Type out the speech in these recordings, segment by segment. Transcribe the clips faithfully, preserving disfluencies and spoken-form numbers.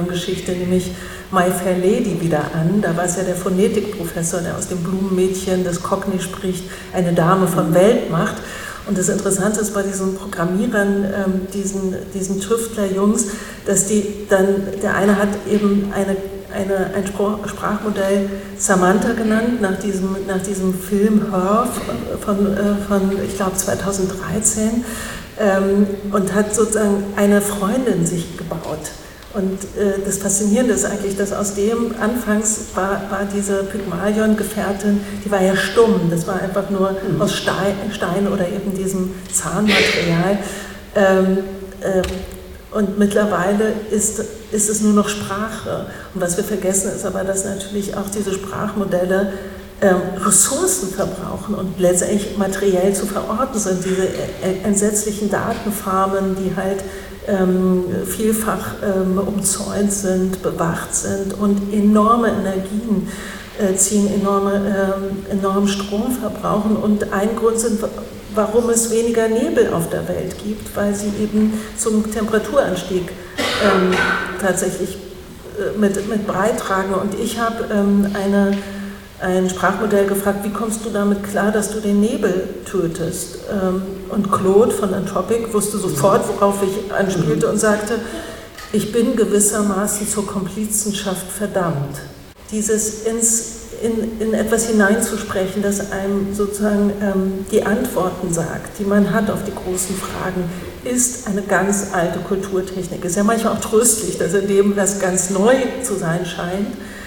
Geschichte, nämlich My Fair Lady, wieder an. Da war es ja der Phonetikprofessor, der aus dem Blumenmädchen, das Cockney spricht, eine Dame von Welt macht. Und das Interessante ist bei diesen Programmierern, ähm, diesen, diesen Tüftler-Jungs, dass die dann, der eine hat eben eine, eine, ein Sprachmodell Samantha genannt, nach diesem, nach diesem Film Her von, von, äh, von ich glaube, zweitausenddreizehn, ähm, und hat sozusagen eine Freundin sich gebaut. Und äh, das Faszinierende ist eigentlich, dass aus dem, anfangs war, war diese Pygmalion-Gefährtin, die war ja stumm, das war einfach nur mhm. aus Stein, Stein oder eben diesem Zahnmaterial. Ähm, äh, und mittlerweile ist, ist es nur noch Sprache. Und was wir vergessen ist aber, dass natürlich auch diese Sprachmodelle ähm, Ressourcen verbrauchen und letztendlich materiell zu verorten sind. Diese entsetzlichen Datenfarmen, die halt Ähm, vielfach ähm, umzäunt sind, bewacht sind und enorme Energien äh, ziehen, enorme, ähm, enormen Strom verbrauchen. Und ein Grund sind, warum es weniger Nebel auf der Welt gibt, weil sie eben zum Temperaturanstieg ähm, tatsächlich äh, mit, mit beitragen. Und ich habe ähm, eine ein Sprachmodell gefragt, wie kommst du damit klar, dass du den Nebel tötest? Und Claude von Anthropic wusste sofort, worauf ich anspielte und sagte, ich bin gewissermaßen zur Komplizenschaft verdammt. Dieses ins, in, in etwas hineinzusprechen, das einem sozusagen ähm, die Antworten sagt, die man hat auf die großen Fragen, ist eine ganz alte Kulturtechnik. Es ist ja manchmal auch tröstlich, dass in dem, was ganz neu zu sein scheint,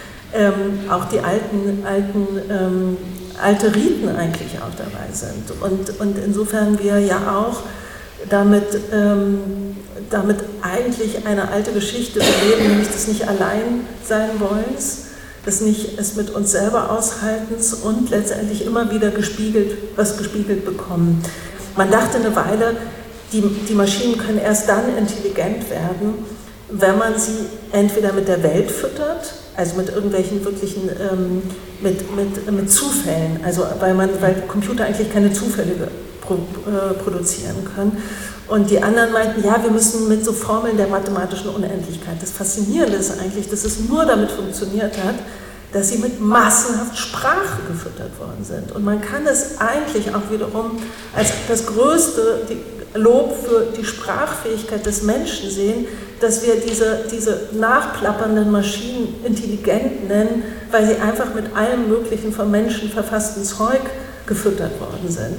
Ähm, auch die alten, alten ähm, alte Riten eigentlich auch dabei sind. Und, und insofern wir ja auch damit, ähm, damit eigentlich eine alte Geschichte erleben, nämlich des nicht allein sein wollens, des nicht es mit uns selber aushaltens und letztendlich immer wieder gespiegelt, was gespiegelt bekommen. Man dachte eine Weile, die, die Maschinen können erst dann intelligent werden, wenn man sie entweder mit der Welt füttert, also mit irgendwelchen wirklichen, ähm, mit, mit, mit Zufällen, also weil, man, weil Computer eigentlich keine Zufälle pro, äh, produzieren können. Und die anderen meinten, ja, wir müssen mit so Formeln der mathematischen Unendlichkeit. Das Faszinierende ist eigentlich, dass es nur damit funktioniert hat, dass sie mit massenhaft Sprache gefüttert worden sind. Und man kann es eigentlich auch wiederum als das größte Lob für die Sprachfähigkeit des Menschen sehen, dass wir diese, diese nachplappernden Maschinen intelligent nennen, weil sie einfach mit allem möglichen vom Menschen verfassten Zeug gefüttert worden sind.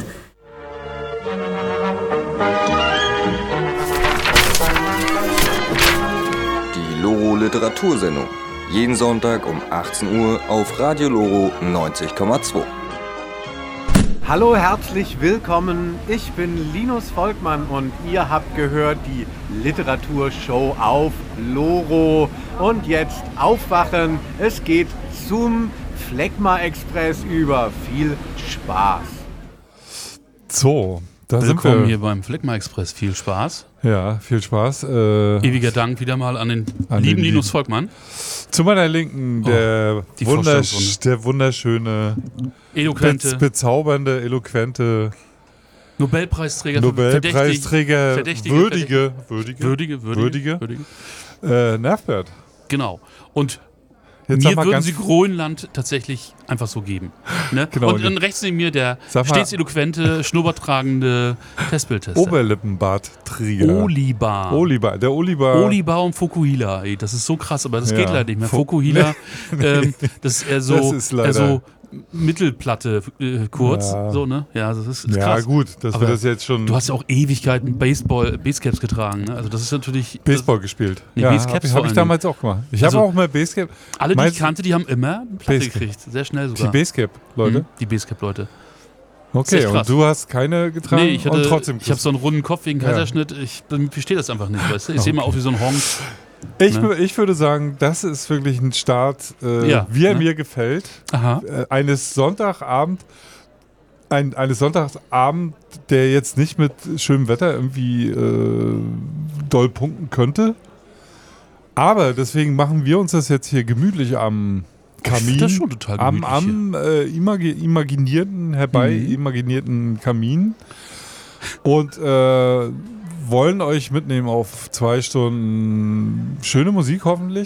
Die Loro Literatursendung. Jeden Sonntag um achtzehn Uhr auf Radio Loro neunzig Komma zwei. Hallo, herzlich willkommen. Ich bin Linus Volkmann und ihr habt gehört die Literaturshow auf Loro. Und jetzt aufwachen, es geht zum Phlegma Express über. Viel Spaß. So, da Willkommen sind wir hier beim Phlegma Express. Viel Spaß. Ja, viel Spaß. Äh, Ewiger Dank wieder mal an den an lieben den Linus lieben. Volkmann. Zu meiner Linken der, Oh, die wundersch- Vorstellungsrunde. der wunderschöne, Eloquente bez- bezaubernde, eloquente Nobelpreisträger. Nobelpreisträger, verdächtig, würdige, würdige, würdige, würdige, würdige, würdige. Äh, Nervbert. Genau. Und Jetzt sag mir mal würden ganz- sie Grönland tatsächlich einfach so geben. Ne? Genau. Und dann rechts neben mir der Sag mal- stets eloquente, schnurrbartragende Testbildtester. Oberlippenbart-Trieger. Olibar. Olibar, der Olibar. Olibar und Fokuhila, ey, das ist so krass, aber das Ja. geht leider nicht mehr. Fo- Fokuhila, ähm, das ist eher so, Das ist leider- eher so Mittelplatte äh, kurz, Ja. so, ne? Ja, das ist, ist Ja, krass. gut, dass Aber wir das jetzt schon Du hast ja auch Ewigkeiten Baseball, Basecaps getragen, ne? Also das ist natürlich... Baseball gespielt. Nee, ja, Basecaps habe ich, vor hab ich allen damals auch gemacht. Ich Also, habe auch mal Basecap. Das, alle, die Meinst- ich kannte, die haben immer eine Platte Basecap. gekriegt. Sehr schnell Die sogar. Basecap-Leute. Mhm, die Basecap-Leute. Okay, echt und krass. du hast keine getragen Nee, ich, hatte, und trotzdem. ich habe so einen runden Kopf wegen Ja. Kaiserschnitt. Ich, ich verstehe das einfach nicht, weißt du? Ich sehe mal aus wie so ein Honk. Ich, Ne? wür- ich würde sagen, das ist wirklich ein Start, äh, Ja, wie er ne? mir gefällt. Aha. Äh, eines Sonntagabend, ein, eines Sonntagabend, der jetzt nicht mit schönem Wetter irgendwie äh, doll punkten könnte. Aber deswegen machen wir uns das jetzt hier gemütlich am Kamin. find das schon total am gemütlich am äh, imagi imaginierten, herbei Mhm. imaginierten Kamin. Und äh, wollen euch mitnehmen auf zwei Stunden schöne Musik hoffentlich.